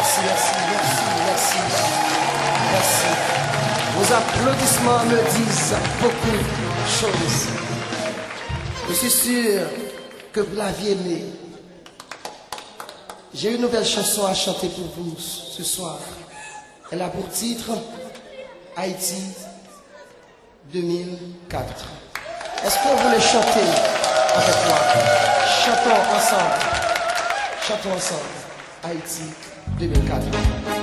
Merci, merci, merci, merci, merci. Vos applaudissements me disent beaucoup de choses. Je suis sûr que vous l'aviez aimé. J'ai une nouvelle chanson à chanter pour vous ce soir. Elle a pour titre Haïti 2004. Est-ce que vous voulez chanter avec moi? Chantons ensemble. Chantons ensemble. Haïti 2004.